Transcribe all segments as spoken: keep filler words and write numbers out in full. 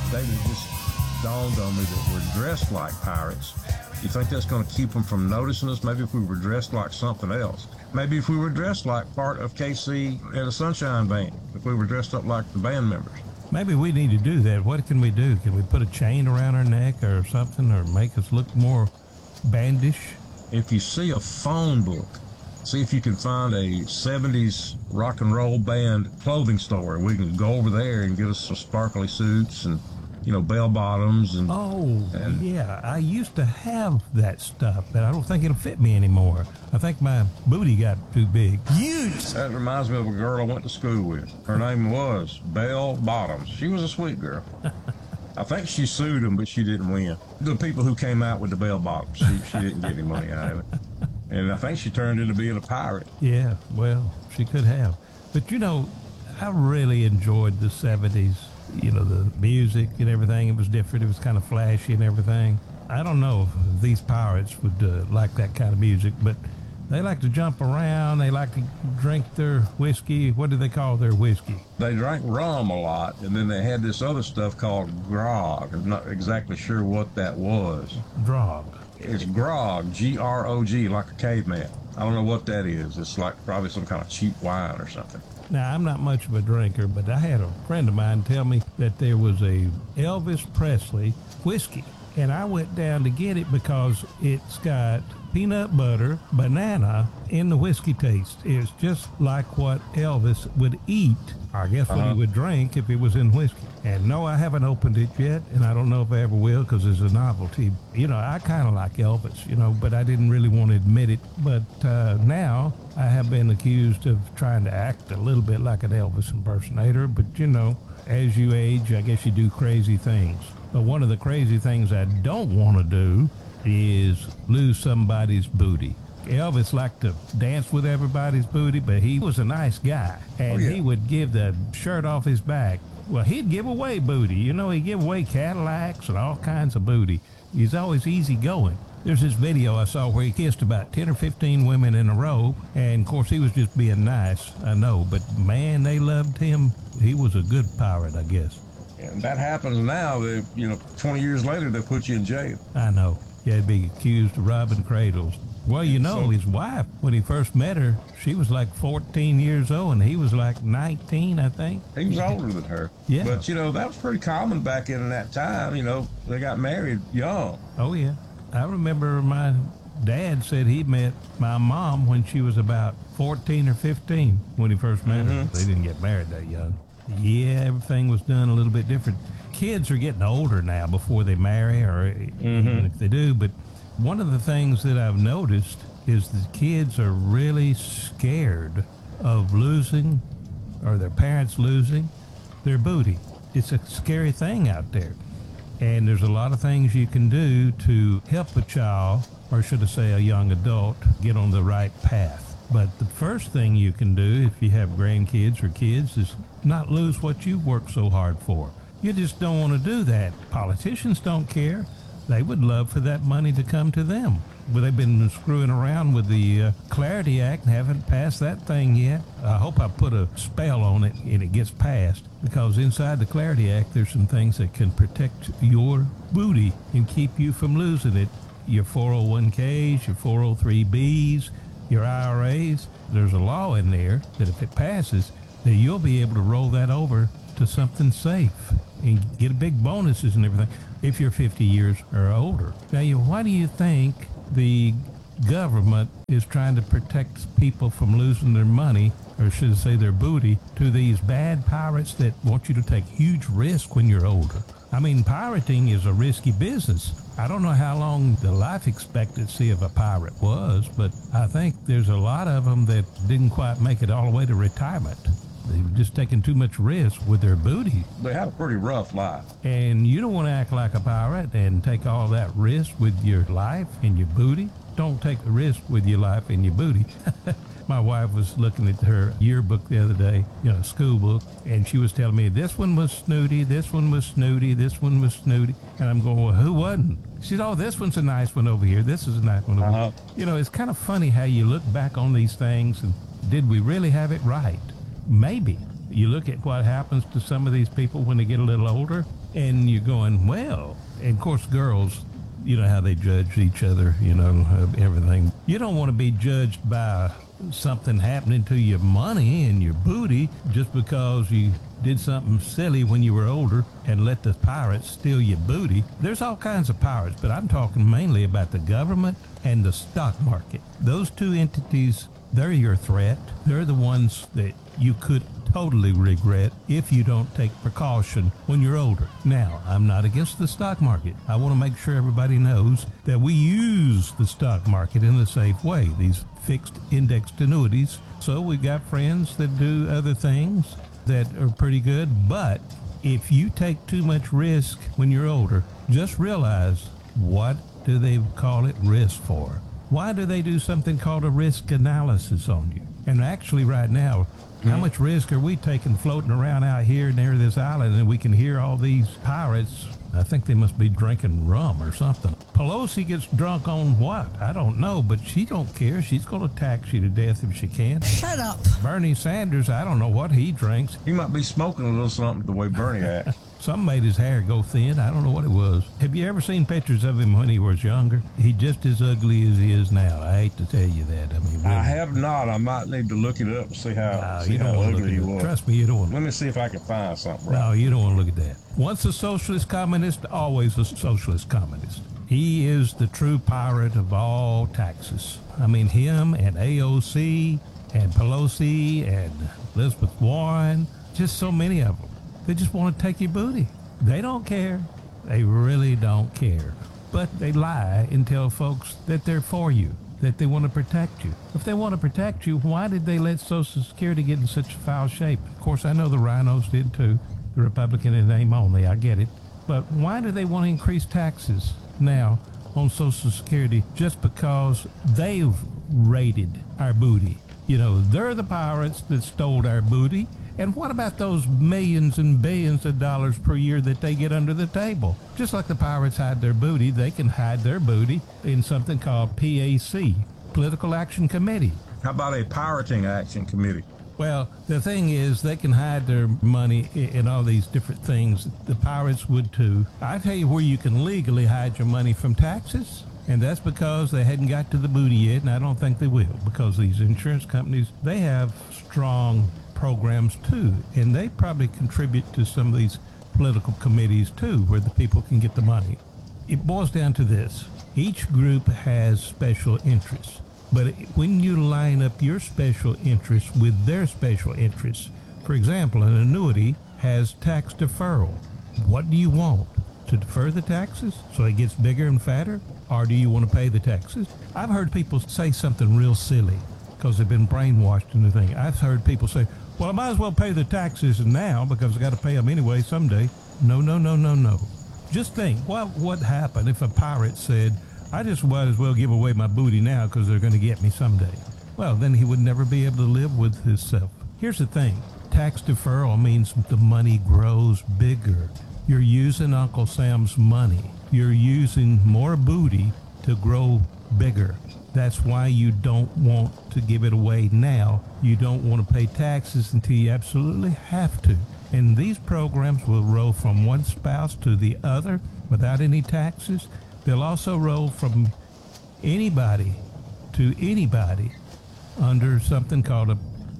David, it just dawned on me that we're dressed like pirates. You think that's going to keep them from noticing us? Maybe if we were dressed like something else. Maybe if we were dressed like part of K C and the Sunshine Band. If we were dressed up like the band members. Maybe we need to do that. What can we do? Can we put a chain around our neck or something, or make us look more bandish? If you see a phone book, see if you can find a seventies rock and roll band clothing store. We can go over there and get us some sparkly suits and, you know, bell bottoms. And Oh, and, yeah. I used to have that stuff, but I don't think it'll fit me anymore. I think my booty got too big. Huge! That reminds me of a girl I went to school with. Her name was Bell Bottoms. She was a sweet girl. I think she sued them, but she didn't win. The people who came out with the bell bottoms, she, she didn't get any money out of it. And I think she turned into being a pirate. Yeah, well, she could have. But, you know, I really enjoyed the seventies. You know, the music and everything. It was different. It was kind of flashy and everything. I don't know if these pirates would uh, like that kind of music, but they like to jump around. They like to drink their whiskey. What do they call their whiskey? They drank rum a lot, and then they had this other stuff called grog. I'm not exactly sure what that was. Drog. It's grog, G R O G, like a caveman. I don't know what that is. It's like probably some kind of cheap wine or something. Now, I'm not much of a drinker, but I had a friend of mine tell me that there was a Elvis Presley whiskey, and I went down to get it because it's got peanut butter, banana in the whiskey taste. It's just like what Elvis would eat, or I guess what Uh-huh. he would drink if it was in whiskey. And no, I haven't opened it yet, and I don't know if I ever will because it's a novelty. You know, I kind of like Elvis, you know, but I didn't really want to admit it. But uh, now I have been accused of trying to act a little bit like an Elvis impersonator. But, you know, as you age, I guess you do crazy things. But one of the crazy things I don't want to do is lose somebody's booty. Elvis liked to dance with everybody's booty, but he was a nice guy, and Oh, yeah. he would give the shirt off his back. Well, he'd give away booty. You know, he'd give away Cadillacs and all kinds of booty. He's always easy going. There's this video I saw where he kissed about ten or fifteen women in a row, and of course he was just being nice, I know, but man, they loved him. He was a good pirate, I guess. And that happens now. They, you know, twenty years later, they put you in jail. I know. Yeah, he'd be accused of robbing cradles. Well, you know, So- his wife, when he first met her, she was like fourteen years old, and he was like nineteen, I think. He was older than her. Yeah. But, you know, that was pretty common back in that time. You know, they got married young. Oh, yeah. I remember my dad said he met my mom when she was about fourteen or fifteen when he first met her. Mhm. They didn't get married that young. Yeah, everything was done a little bit different. Kids are getting older now before they marry, or even if they do. But one of the things that I've noticed is that kids are really scared of losing, or their parents losing, their booty. It's a scary thing out there. And there's a lot of things you can do to help a child, or should I say a young adult, get on the right path. But the first thing you can do if you have grandkids or kids is not lose what you worked so hard for. You just don't want to do that. Politicians don't care. They would love for that money to come to them. But they've been screwing around with the uh, Clarity Act and haven't passed that thing yet. I hope I put a spell on it and it gets passed, because inside the Clarity Act there's some things that can protect your booty and keep you from losing it. Your four oh one K's, your four oh three B's, your I R A's. There's a law in there that if it passes, that you'll be able to roll that over to something safe and get big bonuses and everything if you're fifty years or older. Now, you, why do you think the government is trying to protect people from losing their money, or should I say their booty, to these bad pirates that want you to take huge risk when you're older? I mean, pirating is a risky business. I don't know how long the life expectancy of a pirate was, but I think there's a lot of them that didn't quite make it all the way to retirement. They were just taking too much risk with their booty. They had a pretty rough life. And you don't want to act like a pirate and take all that risk with your life and your booty. Don't take the risk with your life and your booty. My wife was looking at her yearbook the other day, you know, school book, and she was telling me this one was snooty, this one was snooty, this one was snooty. And I'm going, well, who wasn't? She said, oh, this one's a nice one over here. This is a nice one over Uh-huh. here. You know, it's kind of funny how you look back on these things and did we really have it right? Maybe. You look at what happens to some of these people when they get a little older, and you're going, well, and of course, girls, you know how they judge each other, you know, everything. You don't want to be judged by something happening to your money and your booty just because you did something silly when you were older and let the pirates steal your booty. There's all kinds of pirates, but I'm talking mainly about the government and the stock market. Those two entities, they're your threat. They're the ones that you could totally regret if you don't take precaution when you're older. Now, I'm not against the stock market. I want to make sure everybody knows that we use the stock market in a safe way, these fixed indexed annuities. So we've got friends that do other things that are pretty good, but if you take too much risk when you're older, just realize, what do they call it risk for? Why do they do something called a risk analysis on you? And actually right now, how much risk are we taking floating around out here near this island, and we can hear all these pirates? I think they must be drinking rum or something. Pelosi gets drunk on what? I don't know, but she don't care. She's going to tax you to death if she can. Shut up. Bernie Sanders, I don't know what he drinks. He might be smoking a little something the way Bernie acts. Something made his hair go thin. I don't know what it was. Have you ever seen pictures of him when he was younger? He's just as ugly as he is now. I hate to tell you that. I mean, really. I have not. I might need to look it up and see how, No, see you how don't want to look ugly he at it. was. Trust me, you don't want to. Let me see if I can find something. Right. No, you don't want to look at that. Once a socialist communist, always a socialist communist. He is the true pirate of all taxes. I mean, him and A O C and Pelosi and Elizabeth Warren, just so many of them. They just want to take your booty. They don't care. They really don't care. But they lie and tell folks that they're for you, that they want to protect you. If they want to protect you, why did they let Social Security get in such foul shape? Of course, I know the rhinos did too. The Republican in name only, I get it. But why do they want to increase taxes now on Social Security just because they've raided our booty? You know, they're the pirates that stole our booty. And what about those millions and billions of dollars per year that they get under the table? Just like the pirates hide their booty, they can hide their booty in something called P A C, Political Action Committee. How about a pirating action committee? Well, the thing is, they can hide their money in all these different things. The pirates would too. I tell you where you can legally hide your money from taxes, and that's because they hadn't got to the booty yet, and I don't think they will, because these insurance companies, they have strong programs too, and they probably contribute to some of these political committees too, where the people can get the money. It boils down to this. Each group has special interests, but when you line up your special interests with their special interests, for example, an annuity has tax deferral. What do you want? To defer the taxes so it gets bigger and fatter? Or do you want to pay the taxes? I've heard people say something real silly because they've been brainwashed into the thing. I've heard people say, well, I might as well pay the taxes now because I got to pay them anyway someday. No, no, no, no, no. Just think, what what happened if a pirate said, I just might as well give away my booty now because they're going to get me someday? Well, then he would never be able to live with himself. Here's the thing. Tax deferral means the money grows bigger. You're using Uncle Sam's money. You're using more booty to grow bigger. That's why you don't want to give it away now. You don't want to pay taxes until you absolutely have to. And these programs will roll from one spouse to the other without any taxes. They'll also roll from anybody to anybody under something called a,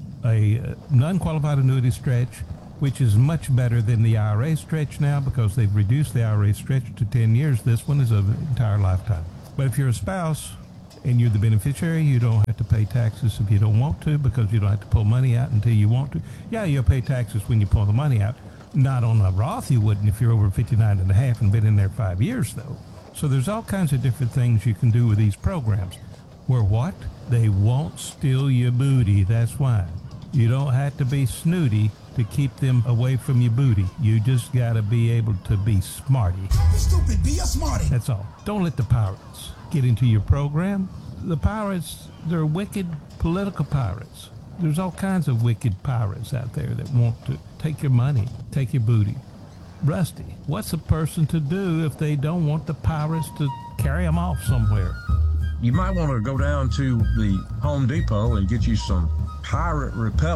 a non-qualified annuity stretch, which is much better than the I R A stretch now because they've reduced the I R A stretch to ten years. This one is an entire lifetime. But if you're a spouse and you're the beneficiary, you don't have to pay taxes if you don't want to because you don't have to pull money out until you want to. Yeah, you'll pay taxes when you pull the money out. Not on a Roth you wouldn't if you're over fifty-nine and a half and been in there five years though. So there's all kinds of different things you can do with these programs. Where what? They won't steal your booty, that's why. You don't have to be snooty to keep them away from your booty. You just gotta be able to be smarty. Don't be stupid, be a smarty. That's all. Don't let the pirates get into your program. The pirates, they're wicked political pirates. There's all kinds of wicked pirates out there that want to take your money, take your booty. Rusty, what's a person to do if they don't want the pirates to carry them off somewhere? You might want to go down to the Home Depot and get you some pirate repellent.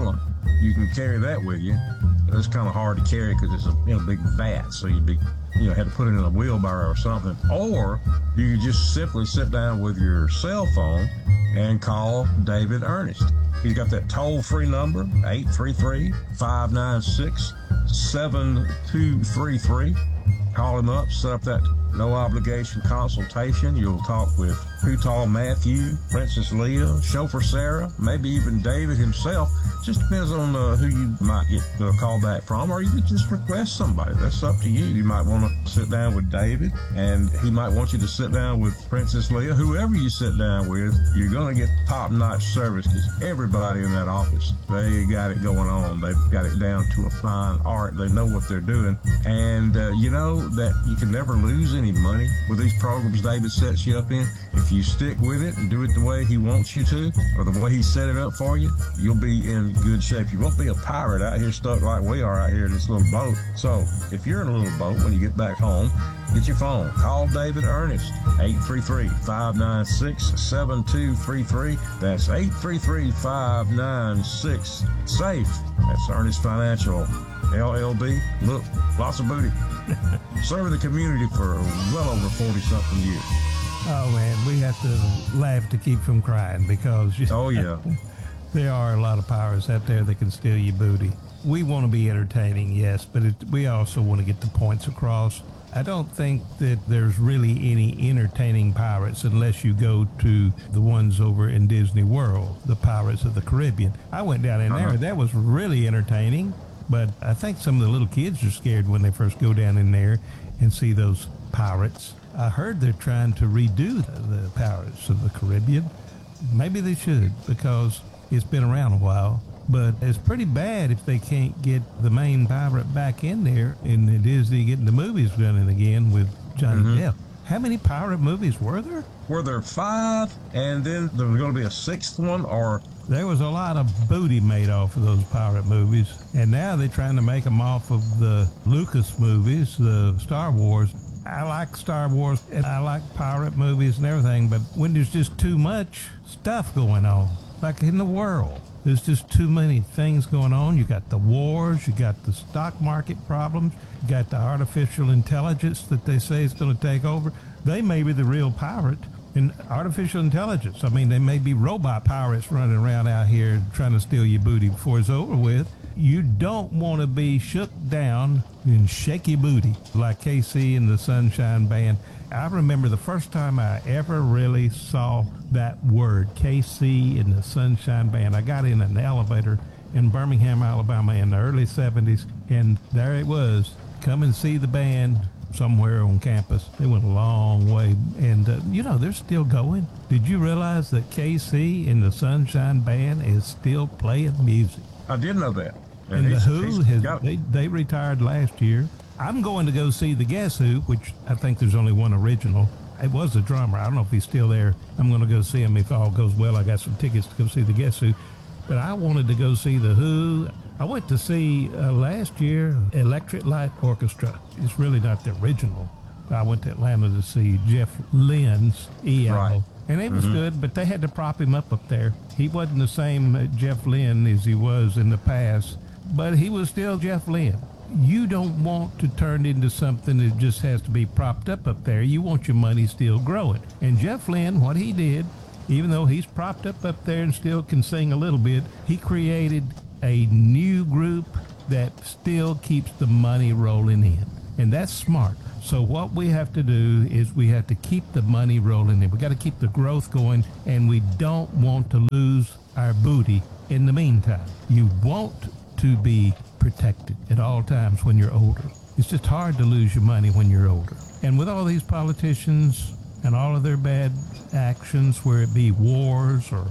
you can carry that with you. It's kind of hard to carry because it's a you know big vat, so you'd be you know had to put it in a wheelbarrow or something. Or you could just simply sit down with your cell phone and call David Ernest. He's got that toll-free number, eight three three, five nine six, seven two three three. Call him up, set up that no-obligation consultation. You'll talk with Putall Matthew, Princess Leah, Chauffeur Sarah, maybe even David himself. Just depends on uh, who you might get a call back from, or you could just request somebody. That's up to you. You might want to sit down with David, and he might want you to sit down with Princess Leah. Whoever you sit down with, you're going to get top-notch service because everybody in that office, they got it going on. They've got it down to a fine art. They know what they're doing. And uh, you know that you can never lose any money with these programs David sets you up in. If you stick with it and do it the way he wants you to, or the way he set it up for you, you'll be in good shape. You won't be a pirate out here stuck like we are out here in this little boat. So if you're in a little boat when you get back home, get your phone. Call David Ernest, eight three three, five nine six, seven two three three. That's eight three three, five nine six, SAFE. That's Ernest Financial, L L B. Look, lots of booty. Serving the community for well over forty-something years. Oh, man, we have to laugh to keep from crying because Oh, yeah. there are a lot of pirates out there that can steal your booty. We want to be entertaining, yes, but it, we also want to get the points across. I don't think that there's really any entertaining pirates unless you go to the ones over in Disney World, the Pirates of the Caribbean. I went down in Uh-huh. there. That was really entertaining, but I think some of the little kids are scared when they first go down in there and see those pirates. I heard they're trying to redo the, the Pirates of the Caribbean. Maybe they should because it's been around a while. But it's pretty bad if they can't get the main pirate back in there in the Disney getting the movies running again with Johnny Mhm. Depp. How many pirate movies were there? Were there five, and then there was going to be a sixth one, or There was a lot of booty made off of those pirate movies, and now they're trying to make them off of the Lucas movies, the Star Wars. I like Star Wars, and I like pirate movies and everything, but when there's just too much stuff going on, like in the world, there's just too many things going on. You got the wars, you got the stock market problems, you got the artificial intelligence that they say is going to take over. They may be the real pirate in artificial intelligence. I mean, they may be robot pirates running around out here trying to steal your booty before it's over with. You don't want to be shook down and shake your booty like K C and the Sunshine Band. I remember the first time I ever really saw that word, K C and the Sunshine Band. I got in an elevator in Birmingham, Alabama in the early seventies, and there it was. Come and see the band somewhere on campus. They went a long way, and uh, you know, they're still going. Did you realize that K C and the Sunshine Band is still playing music? I did know that. And the he's- Who, he's has, got- they, they retired last year. I'm going to go see the Guess Who, which I think there's only one original. It was the drummer. I don't know if he's still there. I'm going to go see him if all goes well. I got some tickets to go see the Guess Who. But I wanted to go see the Who. I went to see uh, last year Electric Light Orchestra. It's really not the original. I went to Atlanta to see Jeff Lynne's E L. Right. And it was good, but they had to prop him up up there. He wasn't the same uh, Jeff Lynne as he was in the past, but he was still Jeff Lynne. You don't want to turn into something that just has to be propped up up there. You want your money still growing. And Jeff Lynne, what he did, even though he's propped up up there and still can sing a little bit, he created a new group that still keeps the money rolling in. And that's smart. So what we have to do is we have to keep the money rolling in. We got to keep the growth going, and we don't want to lose our booty in the meantime. You want to be protected at all times when you're older. It's just hard to lose your money when you're older. And with all these politicians and all of their bad actions, where it be wars or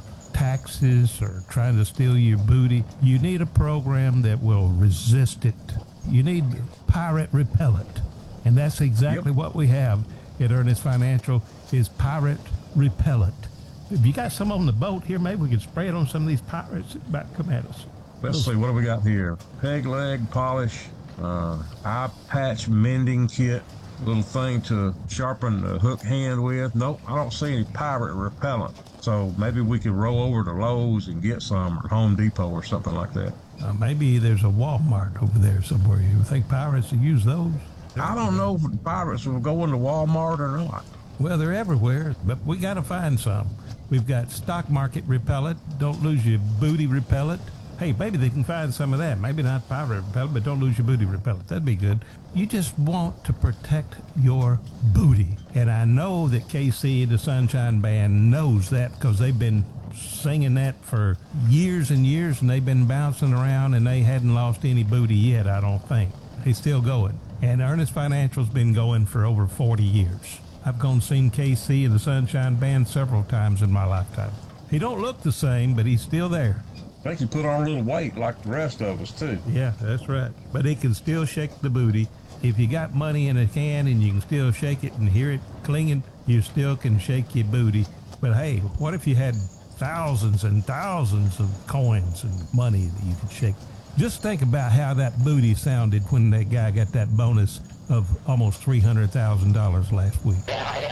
taxes or trying to steal your booty, you need a program that will resist it. You need pirate repellent. And that's exactly Yep. what we have at Ernest Financial is pirate repellent. If you got some on the boat here, maybe we could spray it on some of these pirates that about to come at us. Let's see, what do we got here? Peg leg polish, uh, eye patch mending kit, little thing to sharpen the hook hand with. Nope, I don't see any pirate repellent. So maybe we could roll over to Lowe's and get some, or Home Depot or something like that. Uh, maybe there's a Walmart over there somewhere. You think pirates will use those? I don't know if pirates will go into Walmart or not. Well, they're everywhere, but we got to find some. We've got stock market repellent. Don't lose your booty repellent. Hey, maybe they can find some of that. Maybe not pirate repellent, but don't lose your booty repellent. That'd be good. You just want to protect your booty. And I know that K C, the Sunshine Band, knows that because they've been singing that for years and years, and they've been bouncing around, and they hadn't lost any booty yet, I don't think. They're still going. And Ernest Financial's been going for over forty years. I've gone and seen K C and the Sunshine Band several times in my lifetime. He don't look the same, but he's still there. I think he put on a little weight like the rest of us, too. Yeah, that's right. But he can still shake the booty. If you got money in a can and you can still shake it and hear it clinging, you still can shake your booty. But hey, what if you had thousands and thousands of coins and money that you could shake? Just think about how that booty sounded when that guy got that bonus of almost three hundred thousand dollars last week.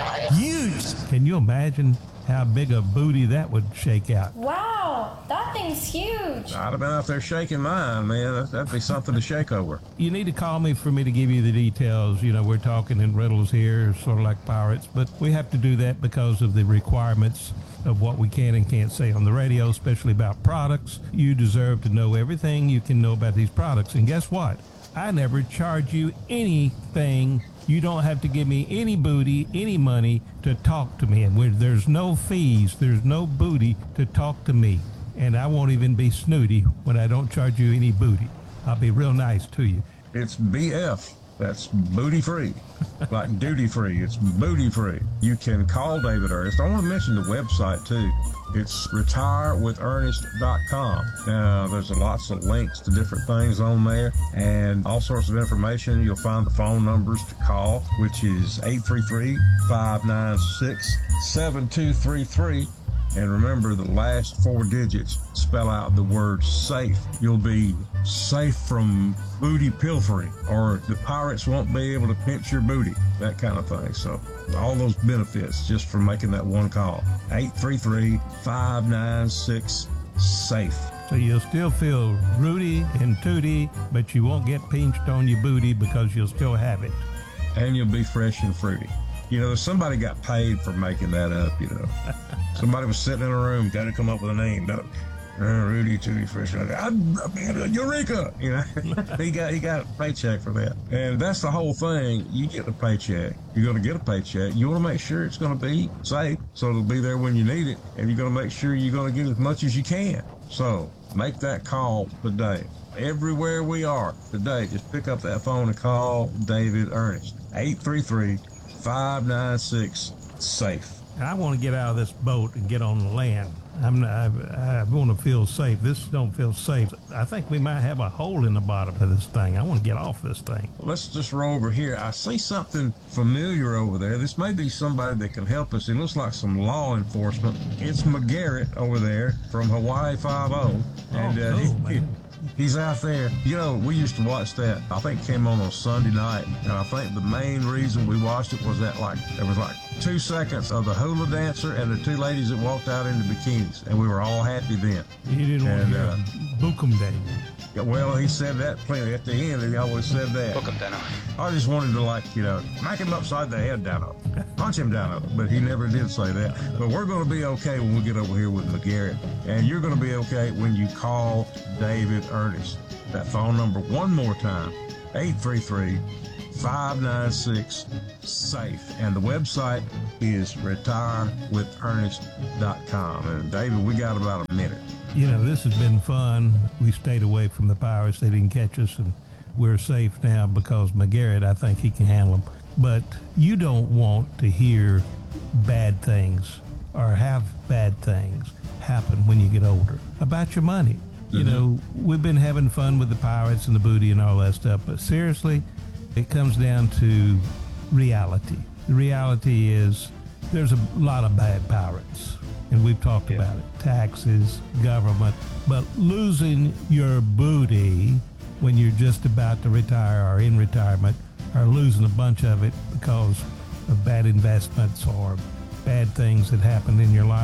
Huge! Can you imagine how big a booty that would shake out? Wow, that thing's huge. I'd have been out there shaking mine, man. That'd be something to shake over. You need to call me for me to give you the details. You know, we're talking in riddles here, sort of like pirates, but we have to do that because of the requirements of what we can and can't say on the radio, especially about products. You deserve to know everything you can know about these products. And guess what? I never charge you anything. You don't have to give me any booty, any money to talk to me. And where there's no fees, there's no booty to talk to me. And I won't even be snooty when I don't charge you any booty. I'll be real nice to you. It's B F. That's booty free. Like duty free. It's booty free. You can call David Ernest. I want to mention the website too. It's retire with ernest dot com. Now, there's lots of links to different things on there and all sorts of information. You'll find the phone numbers to call, which is eight three three, five nine six, seven two three three. And remember, the last four digits spell out the word safe. You'll be safe from booty pilfering, or the pirates won't be able to pinch your booty, that kind of thing. So all those benefits just from making that one call. eight three three, five nine six, SAFE. So you'll still feel rooty and tooty, but you won't get pinched on your booty because you'll still have it. And you'll be fresh and fruity. You know, somebody got paid for making that up, you know. Somebody was sitting in a room, got to come up with a name. No, uh, Rudy Tooty Fresh. I, I mean, Eureka! You know, he got he got a paycheck for that. And that's the whole thing. You get a paycheck. You're going to get a paycheck. You want to make sure it's going to be safe, so it'll be there when you need it. And you're going to make sure you're going to get as much as you can. So make that call today. Everywhere we are today, just pick up that phone and call David Ernest. eight three three, five nine six, SAFE. I want to get out of this boat and get on the land. I'm not, I, I want to feel safe. This don't feel safe. I think we might have a hole in the bottom of this thing. I want to get off this thing. Let's just roll over here. I see something familiar over there. This may be somebody that can help us. It looks like some law enforcement. It's McGarrett over there from Hawaii five oh. And oh, uh, cool, he, man. He's out there. You know, we used to watch that. I think it came on on Sunday night. And I think the main reason we watched it was that, like, there was like two seconds of the hula dancer and the two ladies that walked out in the bikinis. And we were all happy then. You didn't want And, to uh, book 'em day. Yeah, well, he said that plenty at the end. He always said that. Book him, Dano. I just wanted to, like, you know, smack him upside the head, Dano. Punch him, Dano. But he never did say that. But we're going to be okay when we get over here with McGarrett. And you're going to be okay when you call David Ernest. That phone number one more time, eight three three, five nine six, SAFE. And the website is retire with ernest dot com. And David, we got about a minute. You know, this has been fun. We stayed away from the pirates. They didn't catch us, and we're safe now because McGarrett, I think he can handle them. But you don't want to hear bad things or have bad things happen when you get older about your money. You Mm-hmm. know, we've been having fun with the pirates and the booty and all that stuff, but seriously, it comes down to reality. The reality is there's a lot of bad pirates, and we've talked Yeah. about it. Taxes, government, but losing your booty when you're just about to retire or in retirement, or losing a bunch of it because of bad investments or bad things that happened in your life,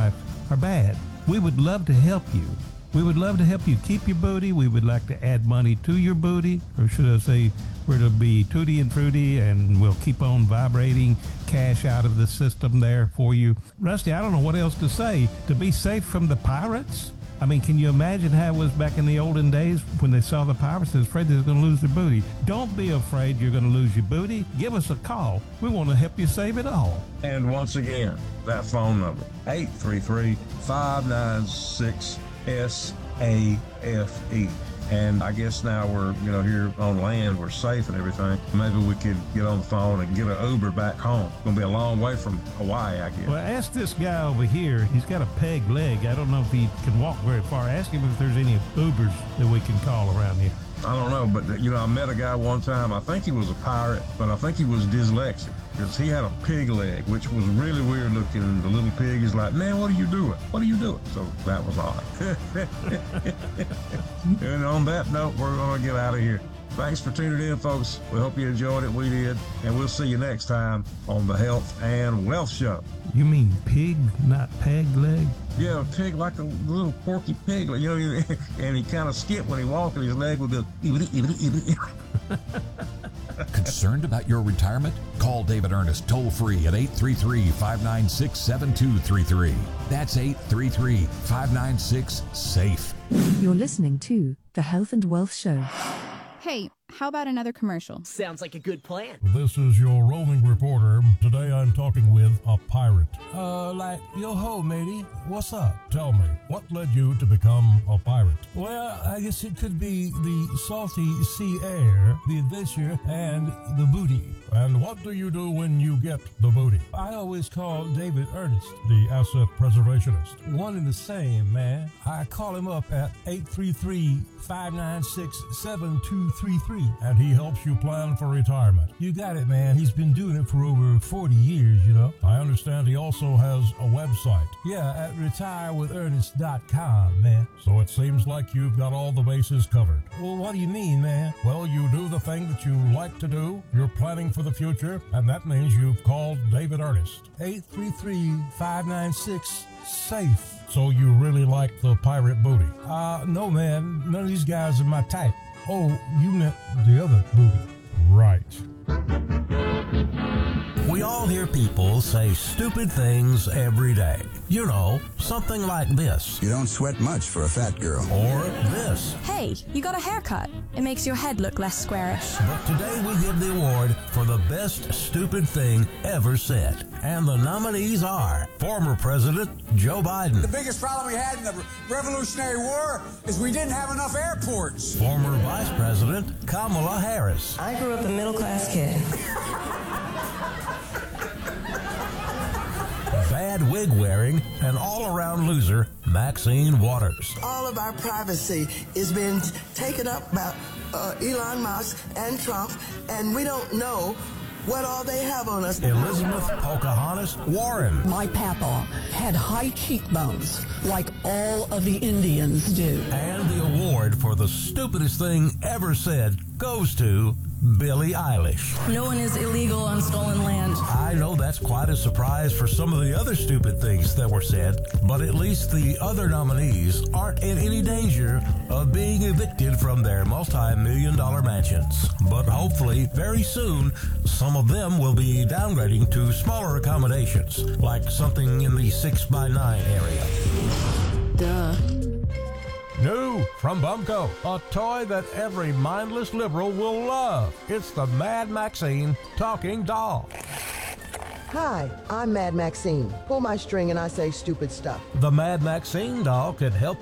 are bad. We would love to help you. We would love to help you keep your booty. We would like to add money to your booty, or should I say, we're to be tutti and fruity, and we'll keep on vibrating cash out of the system there for you. Rusty, I don't know what else to say. To be safe from the pirates? I mean, can you imagine how it was back in the olden days when they saw the pirates? They were afraid they were going to lose their booty. Don't be afraid you're going to lose your booty. Give us a call. We want to help you save it all. And once again, that phone number, eight three three, five nine six, S A F E. And I guess now we're, you know, here on land, we're safe and everything. Maybe we could get on the phone and get an Uber back home. It's going to be a long way from Hawaii, I guess. Well, ask this guy over here. He's got a peg leg. I don't know if he can walk very far. Ask him if there's any Ubers that we can call around here. I don't know, but, you know, I met a guy one time. I think he was a pirate, but I think he was dyslexic because he had a pig leg, which was really weird looking. And the little pig is like, man, what are you doing? What are you doing? So that was odd. And on that note, we're going to get out of here. Thanks for tuning in, folks. We hope you enjoyed it. We did. And we'll see you next time on the Health and Wealth Show. You mean pig, not peg leg? Yeah, a pig like a little porky pig. You know, and he kind of skipped when he walked, and his leg would go. Concerned about your retirement? Call David Ernest toll free at eight three three, five nine six, seven two three three. That's eight three three, five nine six, SAFE. You're listening to The Health and Wealth Show. Hey, how about another commercial? Sounds like a good plan. This is your roving reporter. Today I'm talking with a pirate. Uh, like, yo-ho, matey, what's up? Tell me, what led you to become a pirate? Well, I guess it could be the salty sea air, the adventure, and the booty. And what do you do when you get the booty? I always call David Ernest, the asset preservationist. One and the same, man. I call him up at eight three three, five nine six, seven two three three, and he helps you plan for retirement. You got it, man. He's been doing it for over forty years, you know. I understand he also has a website. Yeah, at retire with ernest dot com, man. So it seems like you've got all the bases covered. Well, what do you mean, man? Well, you do the thing that you like to do. You're planning for the future, and that means you've called David Ernest. eight three three, five nine six, SAFE. So you really like the pirate booty? Uh, no, man. None of these guys are my type. Oh, you meant the other booty. Right. We all hear people say stupid things every day. You know, something like this. You don't sweat much for a fat girl. Or this. Hey, you got a haircut. It makes your head look less squarish. But today we give the award for the best stupid thing ever said. And the nominees are former President Joe Biden. The biggest problem we had in the Revolutionary War is we didn't have enough airports. Former Vice President Kamala Harris. I grew up a middle-class kid. Bad wig-wearing and all-around loser Maxine Waters. All of our privacy is being taken up by uh, Elon Musk and Trump, and we don't know what all they have on us. Elizabeth Pocahontas Warren. My papa had high cheekbones, like all of the Indians do. And the award for the stupidest thing ever said goes to Billie Eilish. No one is illegal on stolen land. I know that's quite a surprise for some of the other stupid things that were said, but at least the other nominees aren't in any danger of being evicted from their multi-million dollar mansions. But hopefully, very soon, some of them will be downgrading to smaller accommodations, like something in the six by nine area. Duh. New from Bumco, a toy that every mindless liberal will love. It's the Mad Maxine talking doll. Hi, I'm Mad Maxine. Pull my string and I say stupid stuff. The Mad Maxine doll could help